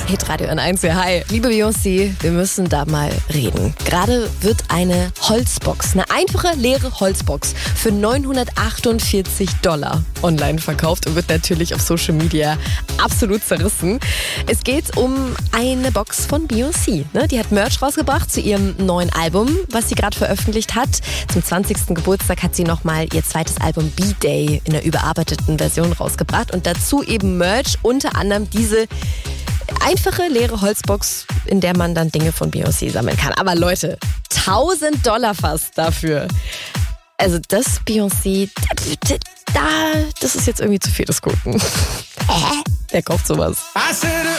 Hitradio N1, ja, hi. Liebe Beyoncé, wir müssen da mal reden. Gerade wird eine Holzbox, eine einfache leere Holzbox für $948 online verkauft und wird natürlich auf Social Media absolut zerrissen. Es geht um eine Box von Beyoncé. Die hat Merch rausgebracht zu ihrem neuen Album, was sie gerade veröffentlicht hat. Zum 20. Geburtstag hat sie nochmal ihr zweites Album B-Day in der überarbeiteten Version rausgebracht und dazu eben Merch, unter anderem diese einfache leere Holzbox, in der man dann Dinge von Beyoncé sammeln kann. Aber Leute, $1000 fast dafür. Also das Beyoncé, das ist jetzt irgendwie zu viel des Guten. Wer kauft sowas?